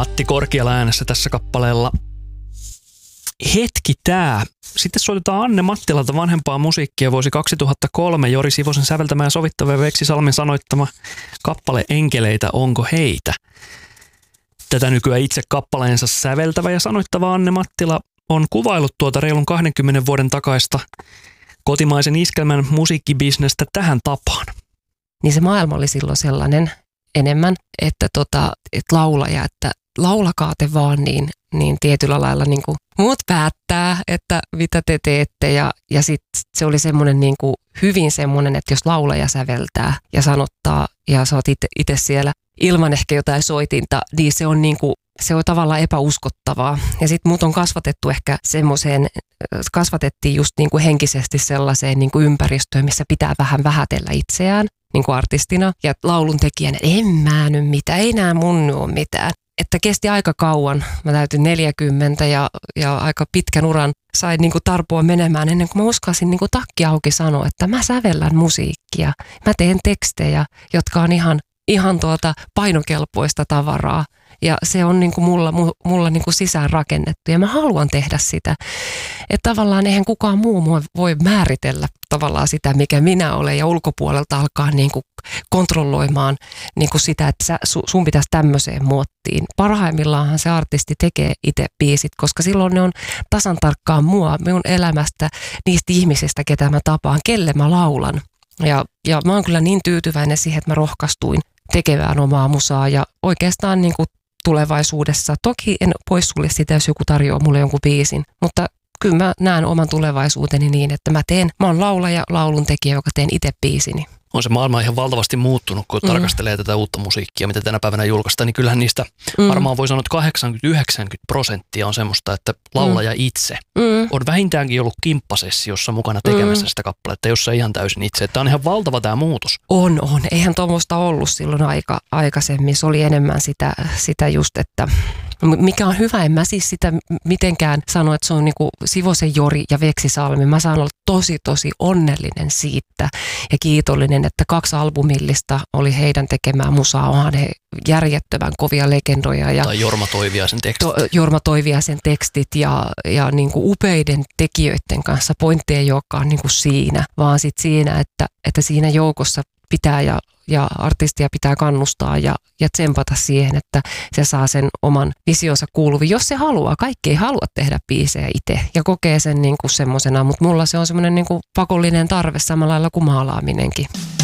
Matti Korkeala äänessä tässä kappaleella Hetki tää. Sitten soitetaan Anne Mattilalta vanhempaa musiikkia vuosi 2003. Jori Sivosen säveltämä ja sovittava ja Veksi Salmen sanoittama kappale Enkeleitä, onko heitä? Tätä nykyään itse kappaleensa säveltävä ja sanoittava Anne Mattila on kuvaillut tuota reilun 20 vuoden takaista kotimaisen iskelmän musiikkibisnestä tähän tapaan. Niin se maailma oli silloin sellainen enemmän, että laulaja, että laulakaa te vaan, niin tietyllä lailla niin kuin muut päättää, että mitä te teette. Ja sitten se oli semmoinen niin kuin hyvin semmoinen, että jos laulaja säveltää ja sanottaa ja sä oot itse siellä ilman ehkä jotain soitinta, niin se on niin kuin, se on tavallaan epäuskottavaa. Ja sitten mut on kasvatettu ehkä semmoiseen, kasvatettiin just niin kuin henkisesti sellaiseen niin kuin ympäristöön, missä pitää vähän vähätellä itseään niin kuin artistina. Ja laulun tekijänä, en mä nyt mitään, ei nää mun ole mitään. Että kesti aika kauan. Mä täytin 40 ja aika pitkän uran sain niin kuin tarpua menemään ennen kuin mä uskalsin niin kuin takki auki sanoa, että mä sävellän musiikkia. Mä teen tekstejä, jotka on ihan painokelpoista tavaraa. Ja se on niin kuin mulla niin kuin sisään rakennettu ja mä haluan tehdä sitä. Että tavallaan eihän kukaan muu voi määritellä tavallaan sitä, mikä minä olen ja ulkopuolelta alkaa niin kuin kontrolloimaan niin kuin sitä, että sun pitäisi tämmöiseen muottiin. Parhaimmillaanhan se artisti tekee itse biisit, koska silloin ne on tasan tarkkaan minun elämästä, niistä ihmisistä, ketä mä tapaan, kelle mä laulan. Ja mä oon kyllä niin tyytyväinen siihen, että mä rohkaistuin tekemään omaa musaa ja oikeastaan niin kuin tulevaisuudessa. Toki en poissulje sitä, jos joku tarjoaa mulle jonkun biisin, mutta kyllä mä näen oman tulevaisuuteni niin, että mä oon laulaja, lauluntekijä, joka teen itse biisini. On se maailma ihan valtavasti muuttunut, kun tarkastelee tätä uutta musiikkia, mitä tänä päivänä julkaistaan, niin kyllähän niistä varmaan voi sanoa, että 80-90% on semmoista, että laulaja itse on vähintäänkin ollut kimppasessiossa mukana tekemässä sitä kappaletta, jossa ihan täysin itse. Tämä on ihan valtava tämä muutos. On. Eihän tuommoista ollut silloin aikaisemmin. Se oli enemmän sitä just, että mikä on hyvä, en mä siis sitä mitenkään sano, että se on niinku Sivosen Jori ja Veksi Salmi. Mä saan olla tosi onnellinen siitä ja kiitollinen, että 2 albumillista oli heidän tekemää musaa. Onhan he järjettömän kovia legendoja. Tai Jorma Toiviaisen tekstit. Ja niinku upeiden tekijöiden kanssa. Pointti ei olekaan niinku siinä, vaan sit siinä, että siinä joukossa pitää ja artistia pitää kannustaa ja tsempata siihen, että se saa sen oman visionsa kuuluviin, jos se haluaa. Kaikki ei halua tehdä biisejä itse ja kokee sen niin kuin semmosena, mutta mulla se on semmoinen niin kuin pakollinen tarve samalla lailla kuin maalaaminenkin.